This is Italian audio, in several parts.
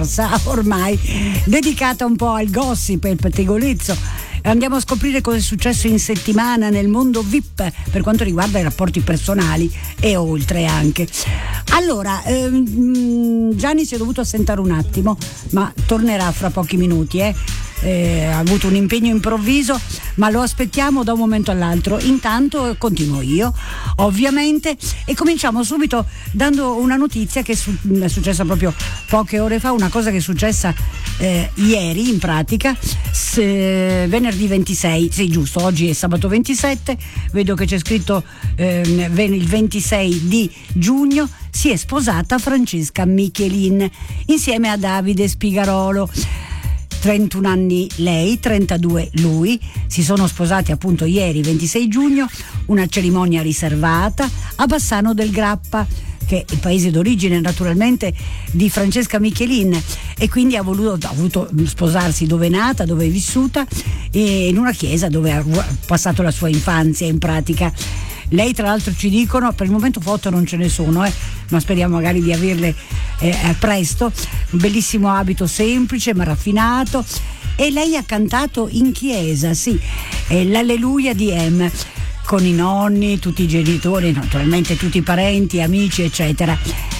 ormai dedicata un po' al gossip e al pettegolezzo. Andiamo a scoprire cosa è successo in settimana nel mondo VIP per quanto riguarda i rapporti personali e oltre anche. Allora, Gianni si è dovuto assentare un attimo, ma tornerà fra pochi minuti. Ha avuto un impegno improvviso, ma lo aspettiamo da un momento all'altro. Intanto continuo io, ovviamente, e cominciamo subito dando una notizia che è successa proprio poche ore fa, una cosa che è successa ieri in pratica, venerdì 26, sì giusto, oggi è sabato 27, vedo che c'è scritto il 26 di giugno, si è sposata Francesca Michelin insieme a Davide Spigarolo. 31 anni lei, 32 lui, si sono sposati appunto ieri 26 giugno, una cerimonia riservata a Bassano del Grappa, che è il paese d'origine naturalmente di Francesca Michelin, e quindi ha voluto sposarsi dove è nata, dove è vissuta, e in una chiesa dove ha passato la sua infanzia in pratica. Lei tra l'altro ci dicono, per il momento foto non ce ne sono, ma speriamo magari di averle presto, un bellissimo abito semplice ma raffinato, e lei ha cantato in chiesa, sì, l'Alleluia di M, con i nonni, tutti i genitori, naturalmente tutti i parenti, amici eccetera,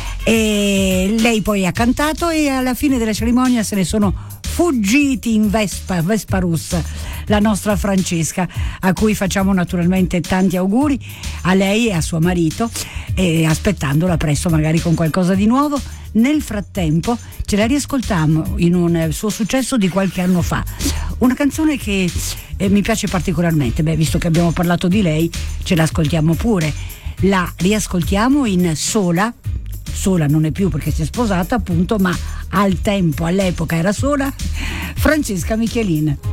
e lei poi ha cantato e alla fine della cerimonia se ne sono fuggiti in Vespa russa la nostra Francesca, a cui facciamo naturalmente tanti auguri, a lei e a suo marito, e aspettandola presto magari con qualcosa di nuovo. Nel frattempo ce la riascoltiamo in un suo successo di qualche anno fa, una canzone che mi piace particolarmente, visto che abbiamo parlato di lei ce l'ascoltiamo pure, la riascoltiamo in sola non è più perché si è sposata appunto, ma al tempo, all'epoca era sola, Francesca Michelin.